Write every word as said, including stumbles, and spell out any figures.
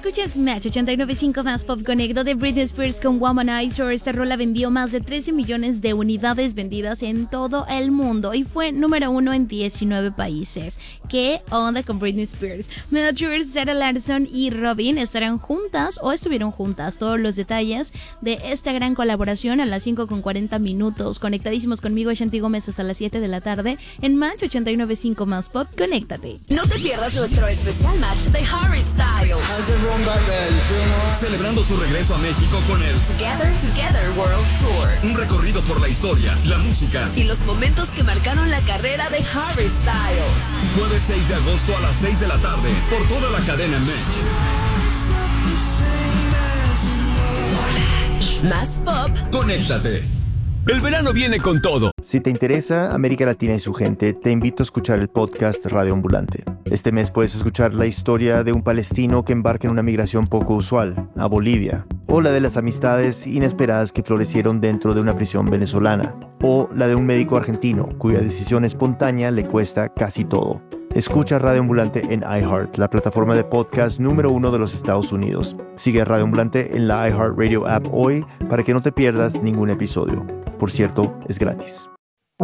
Escuchas Match ochenta y nueve punto cinco más Pop Conecto de Britney Spears con Womanizer. Esta rola vendió más de trece millones de unidades vendidas en todo el mundo y fue número uno en diecinueve países. ¿Qué onda con Britney Spears? Major, Sarah Larson y Robin estarán juntas o estuvieron juntas. Todos los detalles de esta gran colaboración a las cinco con cuarenta minutos. Conectadísimos conmigo, Shanti Gómez, hasta las siete de la tarde en Match ochenta y nueve punto cinco más Pop. Conéctate. No te pierdas nuestro especial match de Harry Styles. Celebrando su regreso a México con el Together Together World Tour. Un recorrido por la historia, la música y los momentos que marcaron la carrera de Harry Styles. Jueves seis de agosto a las seis de la tarde por toda la cadena Match. Más pop. Conéctate. El verano viene con todo. Si te interesa América Latina y su gente, te invito a escuchar el podcast Radio Ambulante. Este mes puedes escuchar la historia de un palestino que embarca en una migración poco usual, a Bolivia, o la de las amistades inesperadas que florecieron dentro de una prisión venezolana, o la de un médico argentino cuya decisión espontánea le cuesta casi todo. Escucha Radio Ambulante en iHeart, la plataforma de podcast número uno de los Estados Unidos. Sigue a Radio Ambulante en la iHeartRadio app hoy para que no te pierdas ningún episodio. Por cierto, es gratis.